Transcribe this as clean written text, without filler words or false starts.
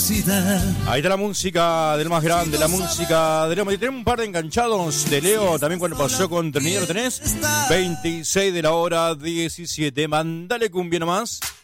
velocidad. Ahí está la música del más grande, la música de Leo. Y tenemos un par de enganchados de Leo también cuando pasó con Trinidad. ¿Lo tenés? 26 de la hora 17. Mandale cumbia nomás.